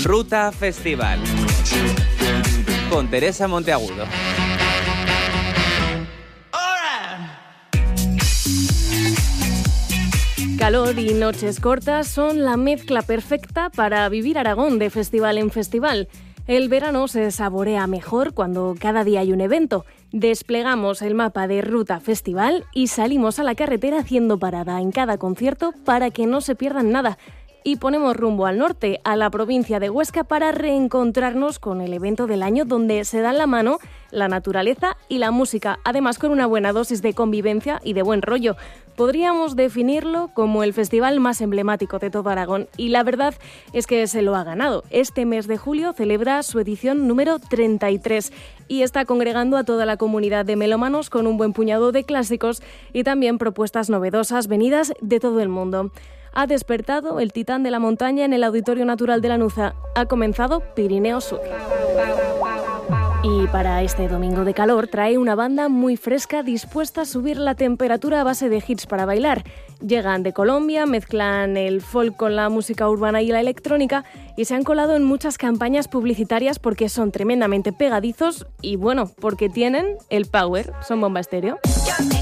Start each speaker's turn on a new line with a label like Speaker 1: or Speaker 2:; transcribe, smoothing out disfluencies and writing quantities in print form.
Speaker 1: Ruta Festival con Teresa Monteagudo.
Speaker 2: Calor y noches cortas son la mezcla perfecta para vivir Aragón de festival en festival. El verano se saborea mejor cuando cada día hay un evento. Desplegamos el mapa de Ruta Festival y salimos a la carretera haciendo parada en cada concierto para que no se pierdan nada. Y ponemos rumbo al norte, a la provincia de Huesca, para reencontrarnos con el evento del año donde se dan la mano la naturaleza y la música, además con una buena dosis de convivencia y de buen rollo. Podríamos definirlo como el festival más emblemático de todo Aragón y la verdad es que se lo ha ganado. Este mes de julio celebra su edición número 33 y está congregando a toda la comunidad de melómanos con un buen puñado de clásicos y también propuestas novedosas venidas de todo el mundo. Ha despertado el titán de la montaña en el Auditorio Natural de Lanuza. Ha comenzado Pirineo Sur. Y para este domingo de calor trae una banda muy fresca dispuesta a subir la temperatura a base de hits para bailar. Llegan de Colombia, mezclan el folk con la música urbana y la electrónica y se han colado en muchas campañas publicitarias porque son tremendamente pegadizos y bueno, porque tienen el power. Son Bomba Estéreo.